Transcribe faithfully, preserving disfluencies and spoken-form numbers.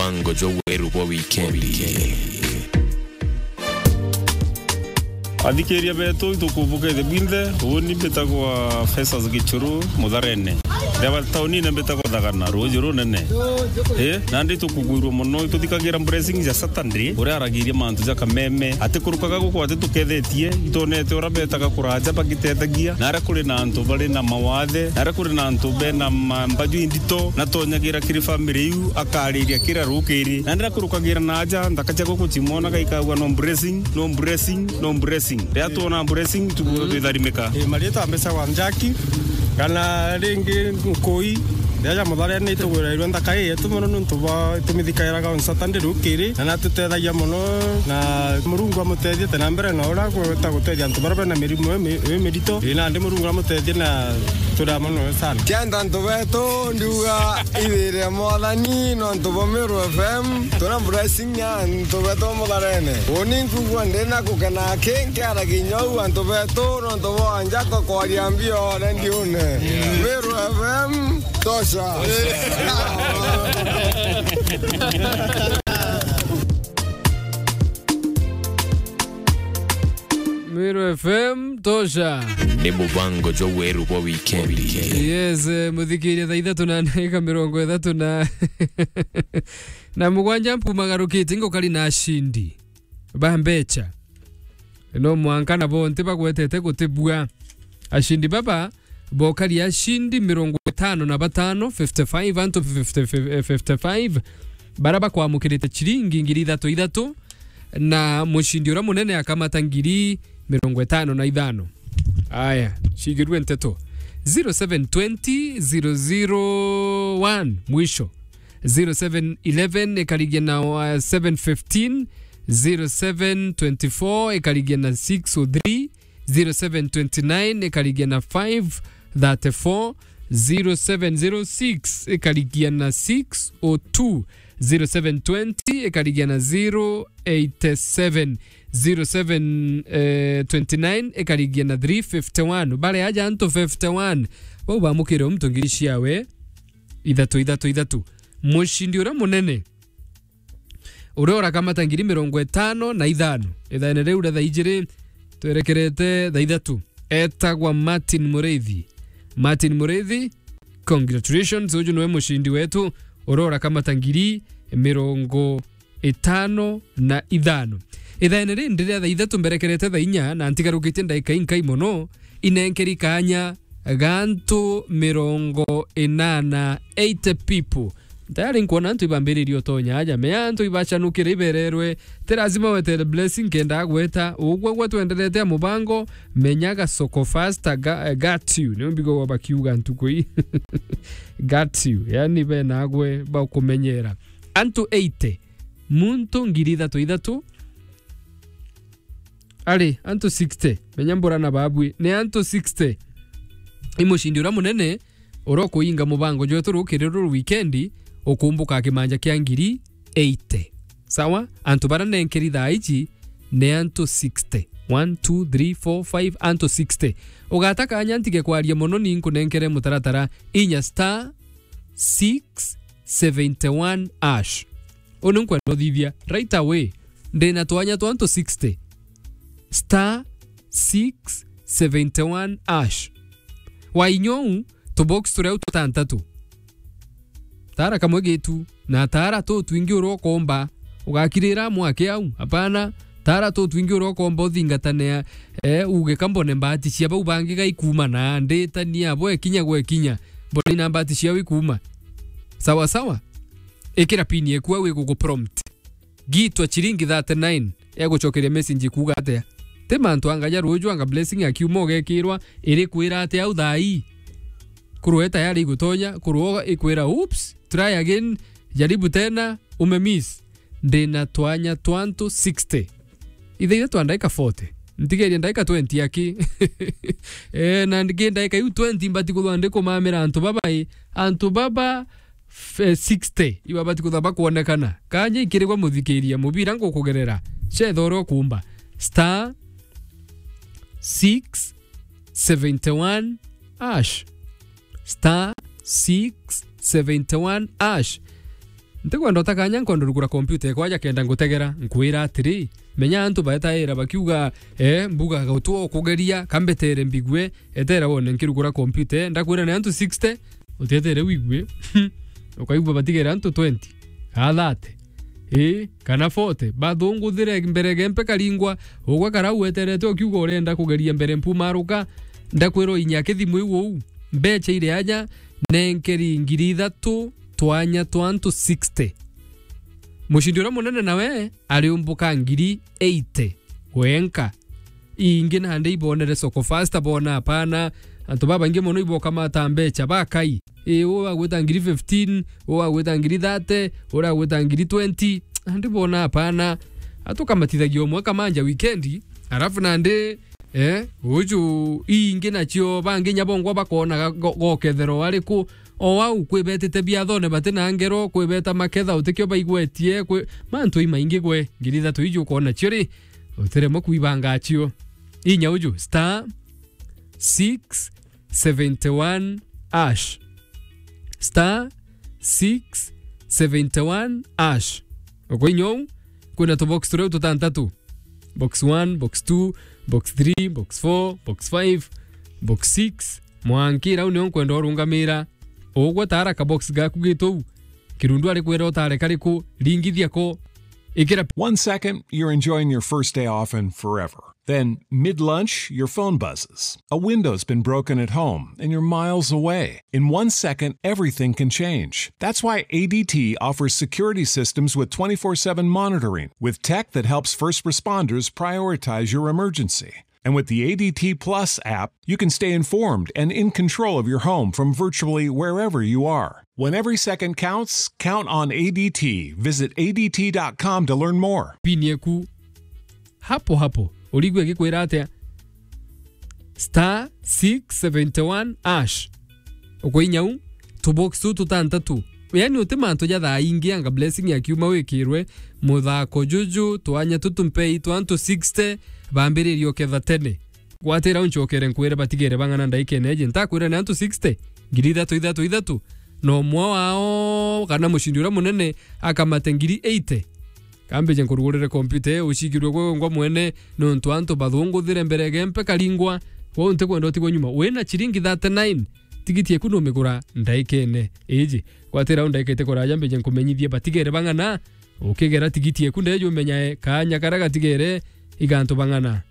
mubango jo weru kwa weekendi. Adhikeria beto tukuvuke the binde oni beta kwa Fesas Gichuru Mudharene deva tauni na beta kwa dagana rojiro nene eh nandi tukuguru mono tudikagira blessing ja satandri ore aragiria mantu ja kameme ate kurukaga guko ate tukethetie itonete ora beta ka kuraja pakitetegia nara kuri na antu bali na mawathe nara kuri na antu be na mbaju indito na tonyagira kiri family yu akariria kira rukiri nandira kurukagira naja ndakacha guko chimona gaikawa no blessing no blessing no blessing ya tuona blessing tukudarimeka e marieta ambesa wa Njaki kana ringi koi ya mudhare ni tugura irwenda kai yetu mono ntuba tumithikaira ga Saturday rukiri na tutethagia mono na murungu amutethie tena mbere na ora gweta gutethia ntu barabara na mirimu we medito ina ndi murungu amutethie na tura mono sana kenda ntu beto ndiuga ire molani no ntu bomero F M tura blessing ya ntu beto mudhare ne oni kugwa ndena kukena kenke ara ginyau ntu beto no ntu anja ko kwariambio ndiune mero F M tosha Miro F M tosha ni mubango jo weru kwa weekendi. Yes, muthikiria thaa ithatu na ndagika mirongo ithatu na na mugwanja mpumagarukite ngokari na ashindi bambecha no mwankana bonte bagwetete gutibua ashindi baba bokari ashindi mirongo itano na batano fifty-five anto fifty-five baraba kwa mukirite chiringi ngiri ithatu ithatu na mushindi ura munene akamata ngiri mirongo itano na ithano. Aya shigirwe nteto zero seven two zero zero zero one mwisho zero seven one one ekarigia na uh, seven fifteen zero seven two four ekarigia na six oh three zero seven two nine ekarigia na five thirty-four zero seven zero six ekarigia na six oh two zero seven twenty ekarigia na zero eight seven zero seven twenty-nine ekarigia na three fifty-one bare aja anto fifty-one wao bamukire mtu ngirishia we ithatu ithatu ithatu mushindi ura munene urora kama tangiri mirongo itano na ithano ithane reu tha ijire twerekerete tha ithatu etagwa Martin Mureithi. Martin Mureithi, congratulations, uju niwe mushindi wetu urora kama tangiri mirongo itano na ithano ithane ri ndire tha ithatu mberekerete tha inya na antigarukite ndaika inkai mono inenkeri kanya gantu mirongo inana eight people tayari nkuona ntu ibambiririo tonya aja me antu ibachanukire ibererwe terazima wete blessing kenda gweta ugwa gwa twenderete mubango menyaga soko fast ga, got you ne mbigo wabakiuga ntu koi got you yani be nagwe ba kumenyera antu eighty muntu ngiri ithatu ithatu ali antu sixty menyambura na babwi ne antu sixty imushindi ura munene uroko inga mubango jwetu rukiriro weekendi okumbuka kimanja kya ngiri eighty sawa antu bara nenkeri thaichi ne antu sixty one two three four five antu sixty ugataka anyantige kwaria mono ninku nenkere mutaratara inya star six seventy-one ash onunkwa nothithia right away ndena twanya to antu sixty star six seventy-one ash wainyo to box tureu tutantatu tara kamwe gitu na tara to twingi urokomba ugakirira mwake au hapana tara to twingi urokomba uthingatane eh uge kambone mbati cia bau bangi gaikuma na ndetania bo ekinya gwe kinya mboni na mbati cia wikuma sawa sawa ekira pini ekwa we gugu prompt gitwa chiringi thirty-nine egucokeria message kuga atia te mantu angaja rojo anga blessing akiumo gekirwa iri kwira atia au thai kurueta yari gutonya kuruoga ikwira oops try again jaribu tena umemiss ndena twanya twanto sixty ithe twandaika forty ntigeria ndaika twenty yaki eh na ndige ndaika yu twenty mbati kuthondeko mamera antu baba antu baba sixty ibabati kuthaba kuonekana kanye ikirigwa muthikiria mubira ngo kugerera cethoro kumba star six seventy-one ash star six seventy-one ash ntegwa ndota kanya nkondo rugura computer kwaja kenda ngutegera nkwira atiri menya antu baetaira bakiuga eh mbuga gautuo kugeria kambetere mbigwe etera wone nkirugura computer ndakwira ne antu sixty utetere wigwe ukaigwa batigera antu twenty athate eh kana forty badungu thire mbere gempe kalingwa ugwa karau eterete ukiuga urenda kugeria mbere mpumaruka ndakwiro inyake thimu iwo mbeche ile aja nenkeri ngiri ithatu twanya twantu sixty mushindi ura munene nawe ariumbuka ngiri eighty wenka ingi na hande ibonere soko fasta bona hapana antu baba ingi mono iboka mata mbecha bakai e o agweta ngiri fifteen o agweta ngiri thirty ora agweta ngiri twenty hande bona hapana atukamatithagio mwe kamanja weekendi arafu nande eh uju ingi nachio bangi nyabongwa bakona gokethero ariku o au kwibetete biathone batena ngero kwibeta maketha utikyo baigwetie kwe mantu imaingi gwe ngiri thatu iju kona chiri uteremo kuibanga achio inya uju star six seventy one ash star six seventy one ash okwenyo kuna to box three tutantatu box one box two box three box four box five box six mwankira uni onkwenda orungamira ogwa tara ka box gaku gitu kirundu ari kwera otare kariku ringithia ko ikira. One second you're enjoying your first day off and forever. Then mid-lunch your phone buzzes. A window's been broken at home and you're miles away. In one second everything can change. That's why A D T offers security systems with twenty-four seven monitoring with tech that helps first responders prioritize your emergency. And with the A D T Plus app, you can stay informed and in control of your home from virtually wherever you are. When every second counts, count on A D T. Visit A D T dot com to learn more. Pinieku hapo hapo uligwe gikwira atia star six seventy one ash okwinyau to box two tutantatu yani utimanto jatha ingi anga blessing ya kiuma wikirwe muthako juju twanya tutumpei twantu sixty bambiririo ketha tene gwatira unchokere nkwire batigere bangana ndaikeneje ntakwira ne antu sixty ngiri ithatu ithatu ithatu no mwa wao kana mushindi ura munene akamate ngiri eighty kambe je nkurugurire computer ushigirwe gwe ngwa mwene no ntwanto bathungu thire mbere gempe kalingwa wo nte kwenda otigwo nyuma wena chiringi thirty-nine tigiti eku no migura ndaikene eje gwatira ndaikete koraja mbe je nkumenyithie batigere bangana ukigera tigiti eku ndejo menyae kanya karaga tigere iganto bangana